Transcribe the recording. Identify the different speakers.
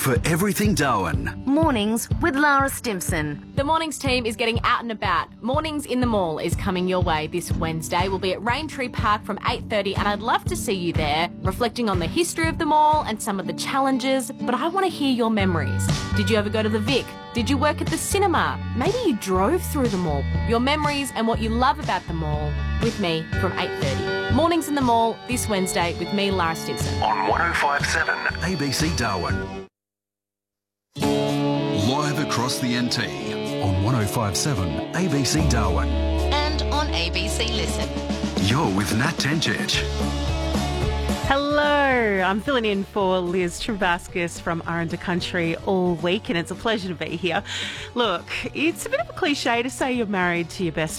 Speaker 1: for everything Darwin.
Speaker 2: Mornings with Lara Stimson.
Speaker 3: The Mornings team is getting out and about. Mornings in the Mall is coming your way this Wednesday. We'll be at Raintree Park from 8:30 and I'd love to see you there, reflecting on the history of the mall and some of the challenges, but I want to hear your memories. Did you ever go to the Vic? Did you work at the cinema? Maybe you drove through the mall. Your memories and what you love about the mall with me from 8:30. Mornings in the Mall this Wednesday with me, Lara Stimson.
Speaker 1: On 1057 ABC Darwin. Live across the NT on 1057 ABC Darwin.
Speaker 4: And on ABC Listen.
Speaker 1: You're with Nat Tencic.
Speaker 5: Hello, I'm filling in for Liz Travaskis from Aranda Country all week, and it's a pleasure to be here. Look, it's a bit of a cliche to say you're married to your best